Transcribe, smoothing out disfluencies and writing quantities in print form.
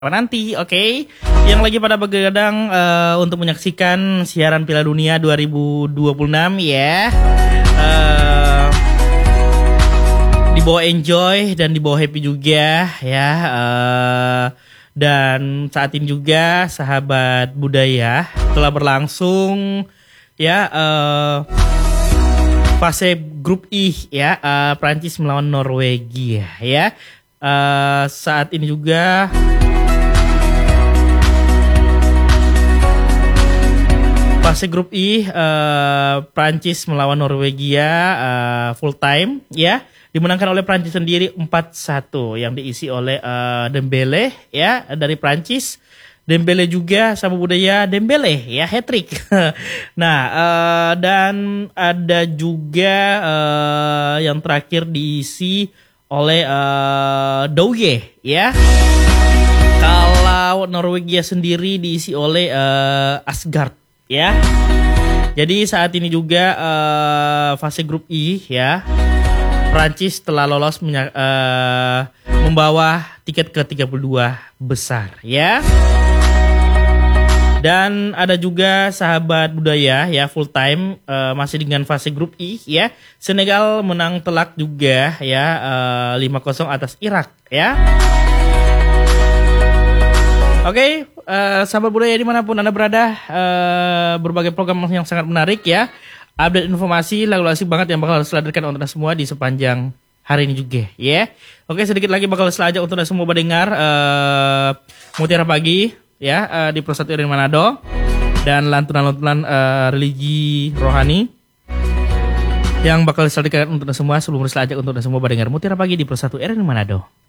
nanti, oke. Yang lagi pada begadang untuk menyaksikan siaran Piala Dunia 2026 ya. Dibawa enjoy dan dibawa happy juga ya. Dan saat ini juga sahabat budaya telah berlangsung ya fase grup I ya, Prancis melawan Norwegia ya. Saat ini juga fase grup I, Prancis melawan Norwegia full time ya, dimenangkan oleh Prancis sendiri 4-1 yang diisi oleh Dembele ya dari Prancis. Dembele juga sama budaya Dembele ya, hat-trick. Nah, dan ada juga yang terakhir diisi oleh Douye ya. Kalau Norwegia sendiri diisi oleh Asgard ya. Jadi saat ini juga fase grup I ya, Prancis telah lolos membawa tiket ke 32 besar ya. Dan ada juga sahabat budaya ya full time masih dengan fase grup I ya. Senegal menang telak juga ya 5-0 atas Irak ya. Oke, sahabat budaya dimanapun Anda berada, berbagai program yang sangat menarik ya. Update informasi lagu asik banget yang bakal dihadirkan untuk Anda semua di sepanjang hari ini juga ya. Oke, sedikit lagi bakal selajak untuk Anda semua mendengar Mutiara Pagi ya di Pro 1 RRI Manado. Dan lantunan-lantunan religi rohani yang bakal dihadirkan untuk Anda semua sebelum selajak untuk Anda semua mendengar Mutiara Pagi di Pro 1 RRI Manado.